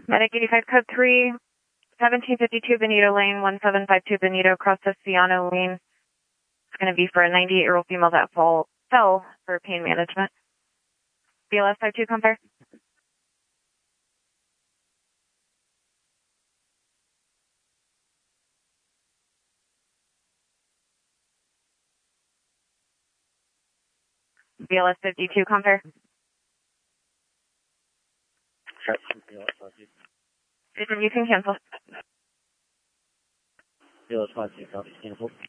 Medic 85 code 3, 1752 Benito Lane, 1752 Benito, across the Ciano Lane. It's going to be for a 98-year-old female that fell for pain management. BLS 52, compare. BLS 52, compare. You can cancel. BLS 52, cancel.